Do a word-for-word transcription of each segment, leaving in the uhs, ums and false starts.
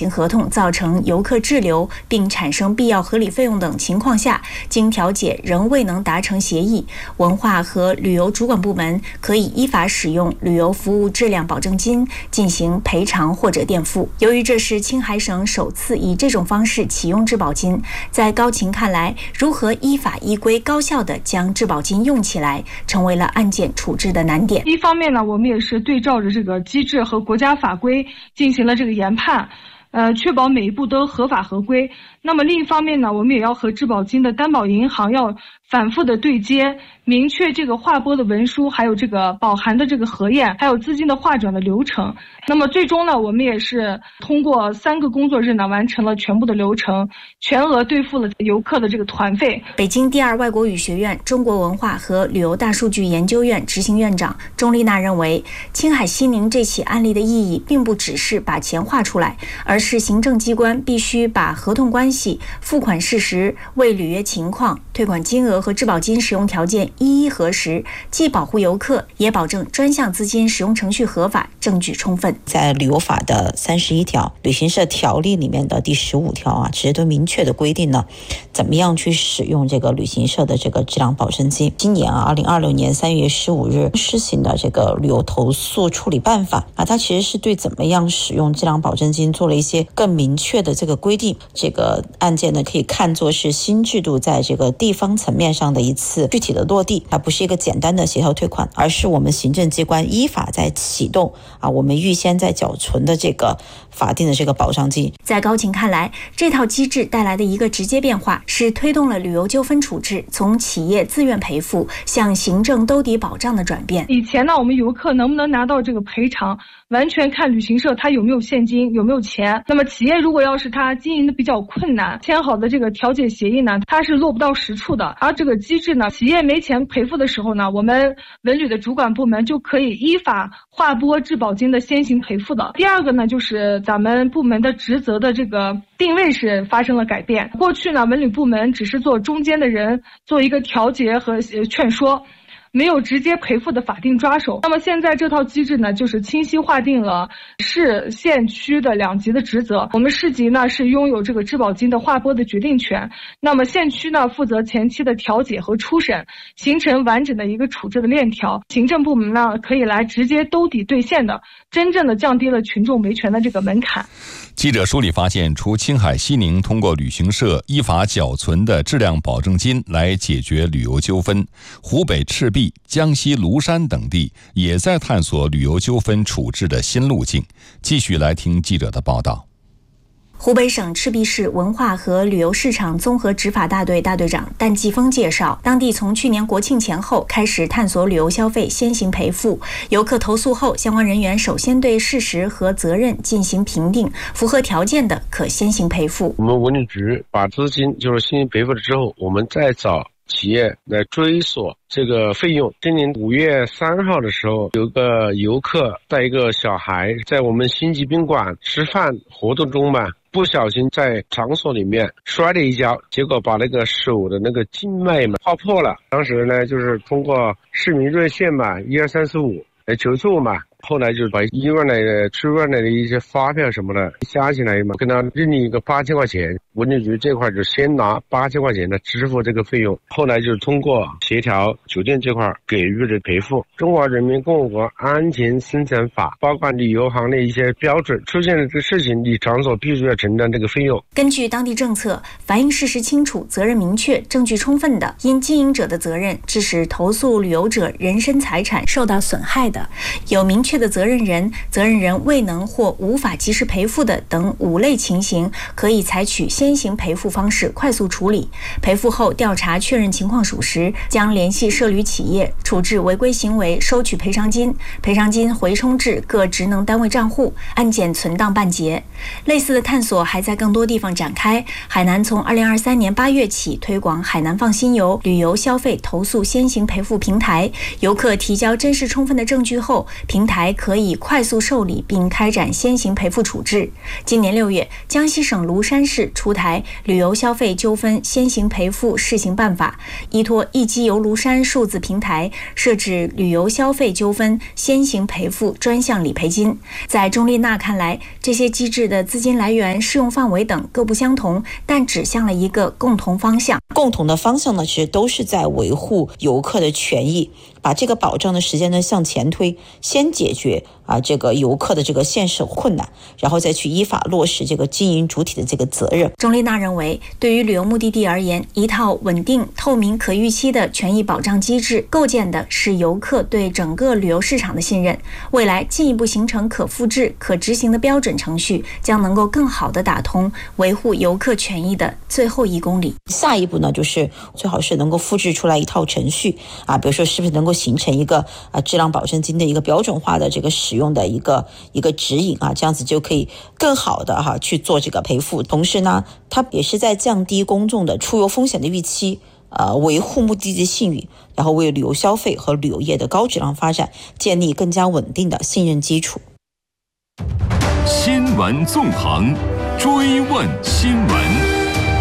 行合同造成游客滞留并产生必要合理费用等情况下，经调解仍未能达成协议，文化和旅游主管部门可以依法使用旅游服务质量保证金进行赔偿或者垫付。由于这是青海省首次以这种方式启用质保金，在高琴看来，如何依法依规高效地将质保金用起来，成为了案件处置的难点。 一方面呢，我们也是对照着这个机制和国家法规进行了这个研判，呃，确保每一步都合法合规。那么另一方面呢，我们也要和质保金的担保银行要反复的对接，明确这个划拨的文书，还有这个保函的这个核验，还有资金的划转的流程。那么最终呢，我们也是通过三个工作日呢，完成了全部的流程，全额兑付了游客的这个团费。 北京第二外国语学院中国文化和旅游大数据研究院执行院长钟丽娜认为，青海西宁这起案例的意义并不只是把钱划出来，而是行政机关必须把合同关系、付款事实、为履约情况、退款金额和质保金使用条件一一核实，既保护游客，也保证专项资金使用程序合法、证据充分。 在旅游法的三十一条、旅行社条例里面的第十五条啊，其实都明确的规定呢，怎么样去使用这个旅行社的这个质量保证金。今年啊，二零二六年三月十五日施行的这个旅游投诉处理办法啊，它其实是对怎么样使用质量保证金做了一些更明确的这个规定。这个案件呢，可以看作是新制度在这个地方层面上的一次具体的落地，它不是一个简单的协调退款，而是我们行政机关依法在启动啊，我们预先在缴存的这个法定的这个保障金。 在高琴看来，这套机制带来的一个直接变化是推动了旅游纠纷处置从企业自愿赔付向行政兜底保障的转变。 以前呢，我们游客能不能拿到这个赔偿，完全看旅行社他有没有现金，有没有钱。那么企业如果要是他经营的比较困难，签好的这个调解协议呢，它是落不到实处的。而这个机制呢，企业没钱赔付的时候呢，我们文旅的主管部门就可以依法划拨质保金的先行赔付的。第二个呢，就是咱们部门的职责的这个定位是发生了改变。过去呢，文旅部门只是做中间的人，做一个调解和劝说，没有直接赔付的法定抓手。那么现在这套机制呢，就是清晰划定了市县区的两级的职责。我们市级呢是拥有这个质保金的划拨的决定权，那么县区呢负责前期的调解和初审，形成完整的一个处置的链条。行政部门呢可以来直接兜底兑现的，真正的降低了群众维权的这个门槛。 记者梳理发现，除青海西宁通过旅行社依法缴存的质量保证金来解决旅游纠纷，湖北赤壁、江西庐山等地也在探索旅游纠纷处置的新路径。继续来听记者的报道。 湖北省赤壁市文化和旅游市场综合执法大队大队长单继峰介绍，当地从去年国庆前后开始探索旅游消费先行赔付，游客投诉后，相关人员首先对事实和责任进行评定，符合条件的可先行赔付。 我们文旅局把资金就是先行赔付了之后，我们再找企业来追索这个费用。今年五月三号的时候，有个游客带一个小孩在我们星级宾馆吃饭活动中嘛，不小心在场所里面摔了一跤，结果把那个手的那个静脉嘛划破了。当时呢，就是通过市民热线嘛，一二三四五来求助嘛。后来就把医院来的、出院来的一些发票什么的加起来嘛，跟他认领一个八千块钱。文旅局这块就先拿八千块钱的支付这个费用，后来就通过协调酒店这块给予的赔付。中华人民共和国安全生产法包括旅游行的一些标准，出现了这个事情，你场所必须要承担这个费用。 根据当地政策，反映事实清楚、责任明确、证据充分的，因经营者的责任致使投诉旅游者人身财产受到损害的，有明确的责任人、责任人未能或无法及时赔付的等五类情形，可以采取先行赔付方式快速处理。赔付后调查确认情况属实，将联系涉旅企业处置违规行为，收取赔偿金，赔偿金回充至各职能单位账户，案件存档办结。类似的探索还在更多地方展开。海南从二零二三年八月起推广海南放心游旅游消费投诉先行赔付平台，游客提交真实充分的证据后，平台还可以快速受理并开展先行赔付处置。今年六月，江西省庐山市出台旅游消费纠纷先行赔付试行办法，依托一机游庐山数字平台，设置旅游消费纠纷先行赔付专项理赔金。在钟丽娜看来，这些机制的资金来源、适用范围等各不相同，但指向了一个共同方向。 共同的方向呢，其实都是在维护游客的权益，把这个保障的时间呢向前推，先解决啊这个游客的这个现实困难，然后再去依法落实这个经营主体的这个责任。 钟丽娜认为，对于旅游目的地而言，一套稳定、透明、可预期的权益保障机制，构建的是游客对整个旅游市场的信任。未来进一步形成可复制、可执行的标准程序，将能够更好地打通维护游客权益的最后一公里。 下一步呢，就是最好是能够复制出来一套程序啊，比如说是不是能够形成一个啊质量保证金的一个标准化的这个使用的一个一个指引啊，这样子就可以更好的哈、啊、去做这个赔付。同时呢，它也是在降低公众的出游风险的预期，呃，维护目的地信誉，然后为旅游消费和旅游业的高质量发展建立更加稳定的信任基础。 新闻纵横，追问新闻。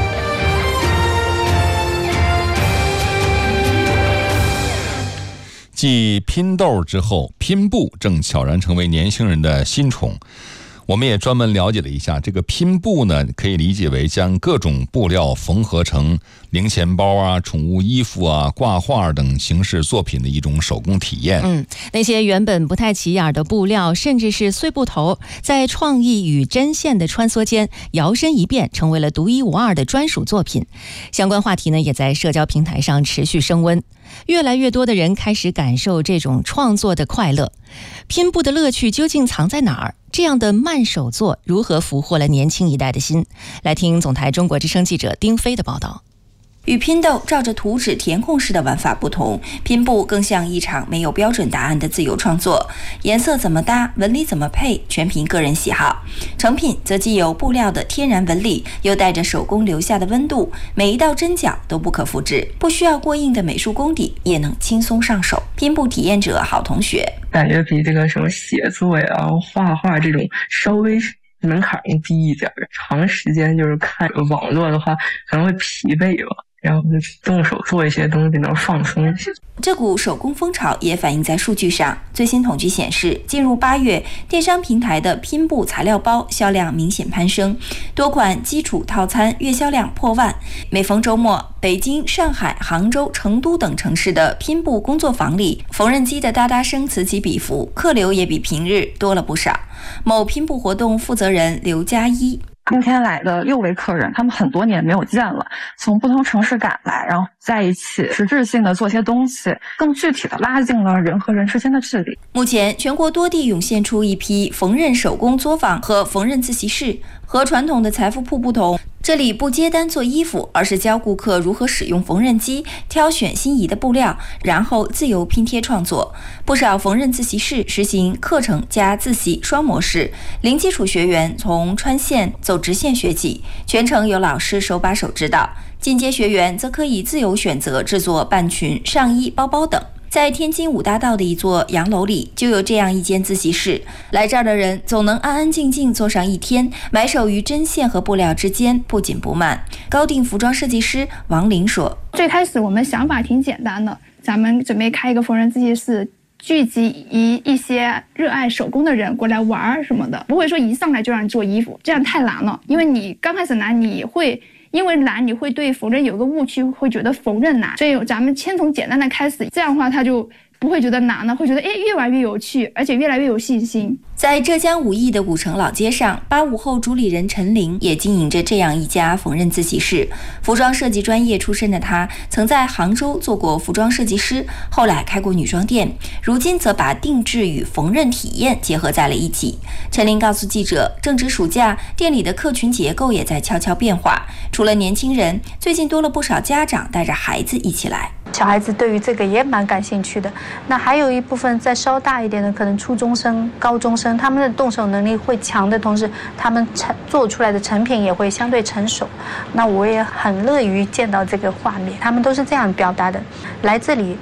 继拼豆之后，拼布正悄然成为年轻人的新宠。我们也专门了解了一下，这个拼布呢，可以理解为将各种布料缝合成零钱包啊、宠物衣服啊、挂画等形式作品的一种手工体验。 嗯，那些原本不太起眼的布料，甚至是碎布头，在创意与针线的穿梭间摇身一变，成为了独一无二的专属作品。相关话题呢，也在社交平台上持续升温。越来越多的人开始感受这种创作的快乐。拼布的乐趣究竟藏在哪儿？这样的慢手作如何俘获了年轻一代的心？来听总台中国之声记者丁飞的报道。 与拼豆照着图纸填空式的玩法不同，拼布更像一场没有标准答案的自由创作，颜色怎么搭，纹理怎么配，全凭个人喜好。成品则既有布料的天然纹理，又带着手工留下的温度，每一道针脚都不可复制，不需要过硬的美术功底，也能轻松上手。拼布体验者郝同学感觉比这个什么写作呀、画画这种稍微门槛更低一点，长时间就是看网络的话可能会疲惫吧，然后就动手做一些东西能放松一些。 这股手工风潮也反映在数据上。最新统计显示，进入八月，电商平台的拼布材料包销量明显攀升，多款基础套餐月销量破万。每逢周末，北京、上海、杭州、成都等城市的拼布工作坊里，缝纫机的哒哒声此起彼伏，客流也比平日多了不少。某拼布活动负责人刘佳一。 今天来的六位客人，他们很多年没有见了，从不同城市赶来，然后在一起实质性的做些东西，更具体的拉近了人和人之间的距离。 目前全国多地涌现出一批缝纫手工作坊和缝纫自习室。和传统的财富铺不同，这里不接单做衣服，而是教顾客如何使用缝纫机，挑选心仪的布料，然后自由拼贴创作。不少缝纫自习室实行课程加自习双模式，零基础学员从穿线走直线学起，全程有老师手把手指导；进阶学员则可以自由选择制作半裙、上衣、包包等。在天津五大道的一座洋楼里，就有这样一间自习室。来这儿的人总能安安静静坐上一天，埋首于针线和布料之间，不紧不慢。高定服装设计师王林说：“ 最开始我们想法挺简单的，咱们准备开一个缝纫自习室，聚集一一些热爱手工的人过来玩什么的，不会说一上来就让你做衣服，这样太难了。因为你刚开始难，你会。”因为难，你会对缝纫有个误区，会觉得缝纫难，所以咱们先从简单的开始，这样的话他就不会觉得难了，会觉得哎越玩越有趣，而且越来越有信心。 在浙江武义的古城老街上，八五后主理人陈玲也经营着这样一家缝纫自习室。服装设计专业出身的她，曾在杭州做过服装设计师，后来开过女装店，如今则把定制与缝纫体验结合在了一起。陈玲告诉记者，正值暑假，店里的客群结构也在悄悄变化。除了年轻人，最近多了不少家长带着孩子一起来。 小孩子对于这个也蛮感兴趣的。那还有一部分再稍大一点的，可能初中生、高中生，他们的动手能力会强的同时，他们做出来的成品也会相对成熟。那我也很乐于见到这个画面，他们都是这样表达的：来这里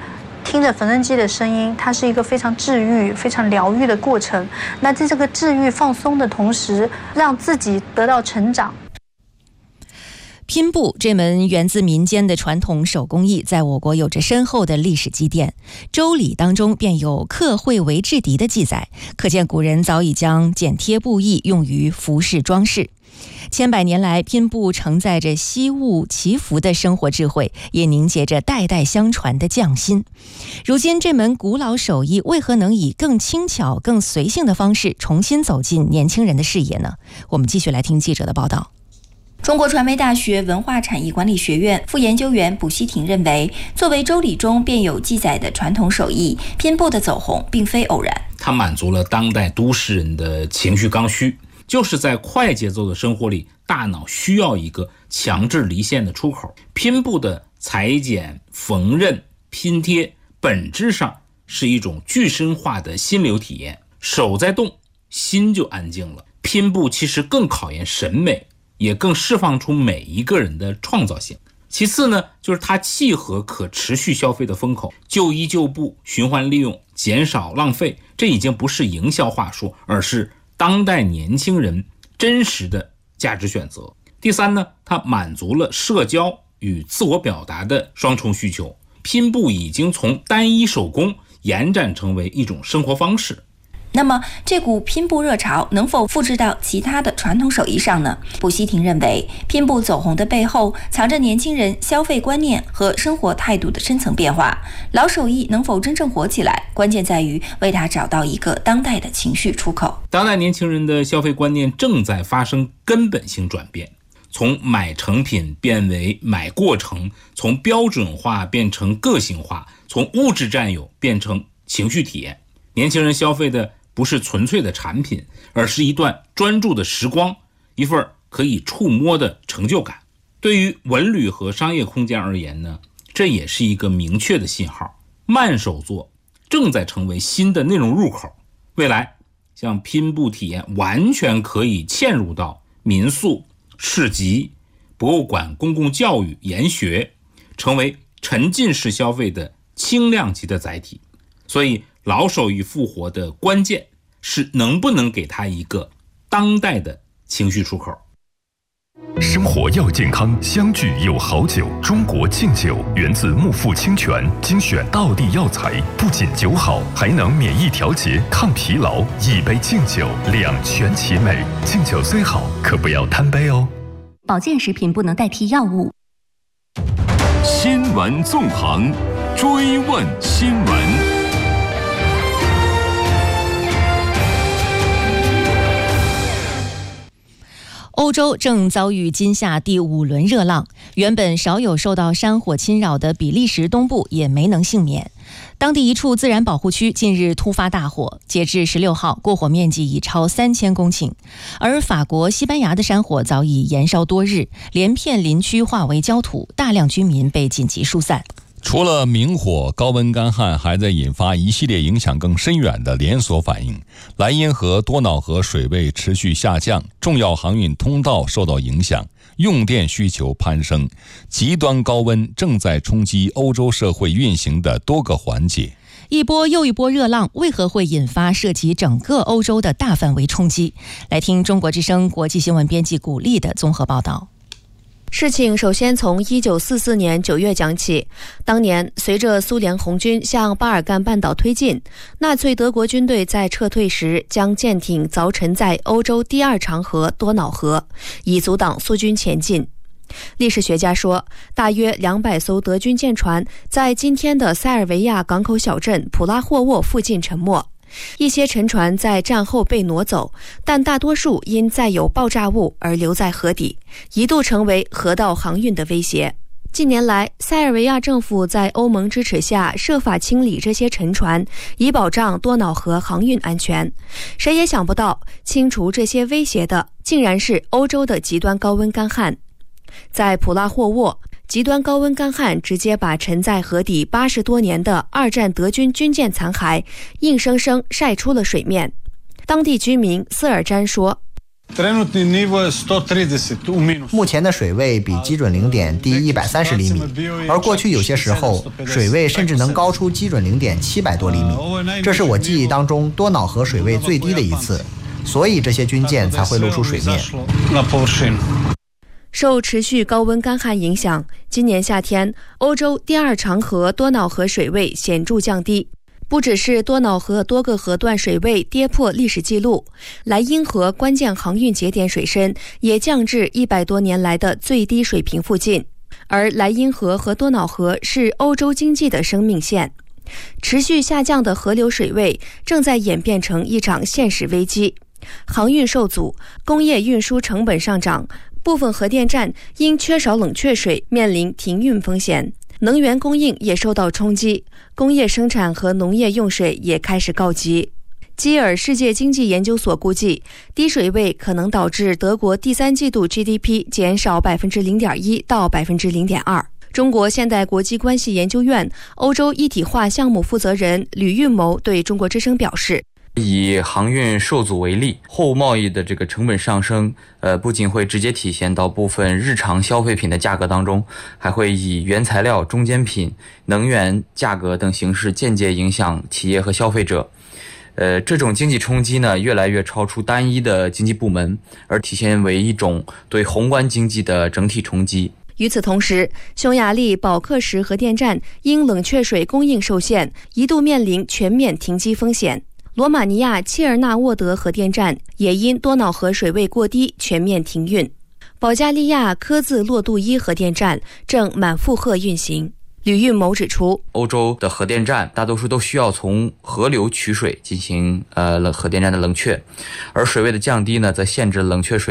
听着缝纫机的声音，它是一个非常治愈、非常疗愈的过程。那在这个治愈、放松的同时，让自己得到成长。 拼布这门源自民间的传统手工艺，在我国有着深厚的历史积淀。《周礼》当中便有刻绘为制敌的记载，可见古人早已将剪贴布艺用于服饰装饰。千百年来，拼布承载着惜物祈福的生活智慧，也凝结着代代相传的匠心。如今，这门古老手艺为何能以更轻巧、更随性的方式重新走进年轻人的视野呢？我们继续来听记者的报道。 中国传媒大学文化产业管理学院副研究员卜希婷认为，作为周礼中便有记载的传统手艺，拼布的走红并非偶然。 它满足了当代都市人的情绪刚需，就是在快节奏的生活里，大脑需要一个强制离线的出口。拼布的裁剪、缝纫、拼贴，本质上是一种具身化的心流体验，手在动，心就安静了。拼布其实更考验审美，也更释放出每一个人的创造性。其次呢，就是它契合可持续消费的风口，旧衣旧布、循环利用、减少浪费，这已经不是营销话术，而是当代年轻人真实的价值选择。第三呢，它满足了社交与自我表达的双重需求。拼布已经从单一手工延展成为一种生活方式。 那么这股拼布热潮能否复制到其他的传统手艺上呢？卜希婷认为，拼布走红的背后藏着年轻人消费观念和生活态度的深层变化。老手艺能否真正火起来，关键在于为它找到一个当代的情绪出口。 当代年轻人的消费观念正在发生根本性转变，从买成品变为买过程，从标准化变成个性化，从物质占有变成情绪体验。年轻人消费的不是纯粹的产品，而是一段专注的时光，一份可以触摸的成就感。对于文旅和商业空间而言呢，这也是一个明确的信号。慢手作正在成为新的内容入口，未来像拼布体验完全可以嵌入到民宿、市集、博物馆、公共教育、研学，成为沉浸式消费的轻量级的载体。所以老手艺复活的关键是能不能给它一个当代的情绪出口。 生活要健康，相聚有好酒。中国敬酒源自木富清泉，精选道地药材，不仅酒好，还能免疫调节、抗疲劳。一杯敬酒，两全其美。敬酒虽好，可不要贪杯哦。 保健食品不能代替药物。 新闻纵横，追问新闻。 欧洲正遭遇今夏第五轮热浪，原本少有受到山火侵扰的比利时东部也没能幸免。当地一处自然保护区近日突发大火，截至十六号，过火面积已超三千公顷。而法国、西班牙的山火早已延烧多日，连片林区化为焦土，大量居民被紧急疏散。 除了明火，高温干旱还在引发一系列影响更深远的连锁反应。莱茵河、多瑙河水位持续下降，重要航运通道受到影响，用电需求攀升，极端高温正在冲击欧洲社会运行的多个环节。 一波又一波热浪为何会引发涉及整个欧洲的大范围冲击？来听中国之声国际新闻编辑古丽的综合报道。 事情首先从一九四四年九月讲起。当年，随着苏联红军向巴尔干半岛推进，纳粹德国军队在撤退时将舰艇凿沉在欧洲第二长河多瑙河，以阻挡苏军前进。历史学家说，大约两百艘德军舰船在今天的塞尔维亚港口小镇普拉霍沃附近沉没。一些沉船在战后被挪走，但大多数因载有爆炸物而留在河底，一度成为河道航运的威胁。近年来，塞尔维亚政府在欧盟支持下设法清理这些沉船，以保障多瑙河航运安全。谁也想不到，清除这些威胁的竟然是欧洲的极端高温干旱。在普拉霍沃，极端高温干旱直接把沉在河底八十多年的二战德军军舰残骸硬生生晒出了水面。当地居民斯尔詹说： 目前的水位比基准零点低一百三十厘米，而过去有些时候水位甚至能高出基准零点七百多厘米，这是我记忆当中多瑙河水位最低的一次，所以这些军舰才会露出水面。 受持续高温干旱影响，今年夏天欧洲第二长河多瑙河水位显著降低。不只是多瑙河多个河段水位跌破历史记录，莱茵河关键航运节点水深也降至一百多年来的最低水平附近。而莱茵河和多瑙河是欧洲经济的生命线，持续下降的河流水位正在演变成一场现实危机。航运受阻，工业运输成本上涨，部分核电站因缺少冷却水面临停运风险，能源供应也受到冲击，工业生产和农业用水也开始告急。基尔世界经济研究所估计，低水位可能导致德国第三季度 G D P 减少 百分之零点一 到 百分之零点二。中国现代国际关系研究院欧洲一体化项目负责人吕运谋对中国之声表示， 以航运受阻为例，货物贸易的这个成本上升，呃，不仅会直接体现到部分日常消费品的价格当中，还会以原材料、中间品、能源价格等形式间接影响企业和消费者。呃，这种经济冲击呢，越来越超出单一的经济部门，而体现为一种对宏观经济的整体冲击。 与此同时，匈牙利保克什核电站因冷却水供应受限，一度面临全面停机风险。罗马尼亚切尔纳沃德核电站也因多瑙河水位过低全面停运。保加利亚科兹洛杜伊核电站正满负荷运行。吕运谋指出， 欧洲的核电站大多数都需要从河流取水进行呃核电站的冷却，而水位的降低呢，则限制冷却水